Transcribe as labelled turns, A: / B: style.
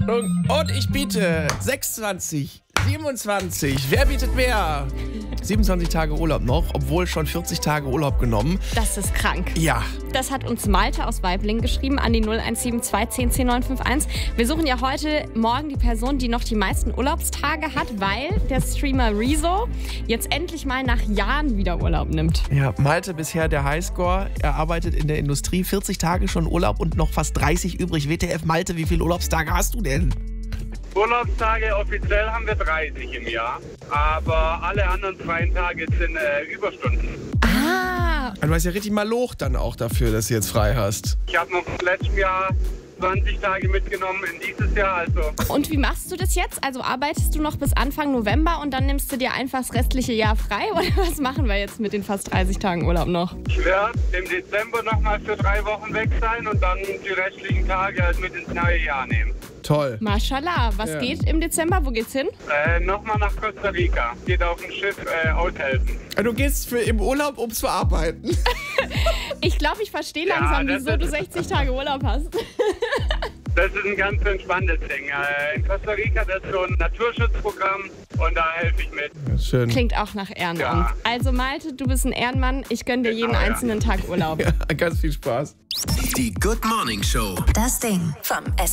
A: Und ich biete 26, 27. Wer bietet mehr? 27 Tage Urlaub noch, obwohl schon 40 Tage Urlaub genommen.
B: Das ist krank.
A: Ja.
B: Das hat uns Malte aus Waiblingen geschrieben an die 0172 10 10 951. Wir suchen ja heute Morgen die Person, die noch die meisten Urlaubstage hat, weil der Streamer Rezo jetzt endlich mal nach Jahren wieder Urlaub nimmt.
A: Ja, Malte bisher der Highscore. Er arbeitet in der Industrie, 40 Tage schon Urlaub und noch fast 30 übrig. WTF Malte, wie viele Urlaubstage hast du denn?
C: Urlaubstage offiziell haben wir 30 im Jahr, aber alle anderen freien Tage sind Überstunden.
B: Ah.
A: Du hast ja richtig mal Loch dann auch dafür, dass du jetzt frei hast.
C: Ich habe noch im letzten Jahr 20 Tage mitgenommen in dieses Jahr, also.
B: Und wie machst du das jetzt? Also arbeitest du noch bis Anfang November und dann nimmst du dir einfach das restliche Jahr frei? Oder was machen wir jetzt mit den fast 30 Tagen Urlaub noch?
C: Ich werde im Dezember nochmal für 3 Wochen weg sein und dann die restlichen Tage halt mit ins neue Jahr nehmen.
A: Toll.
B: Mashallah. Was geht im Dezember? Wo geht's hin?
C: Nochmal nach Costa Rica. Geht auf dem Schiff aushelfen.
A: Du gehst im Urlaub, um zu arbeiten.
B: Ich glaube, ich verstehe langsam, wieso du 60 Tage Urlaub hast.
C: Das ist ein ganz entspanntes Ding. In Costa Rica, das ist so ein Naturschutzprogramm und da helfe ich mit.
A: Ja, schön.
B: Klingt auch nach Ehrenamt.
C: Ja.
B: Also Malte, du bist ein Ehrenmann. Ich gönne dir jeden einzelnen Tag Urlaub.
A: Ja, ganz viel Spaß.
D: Die Good Morning Show.
E: Das Ding vom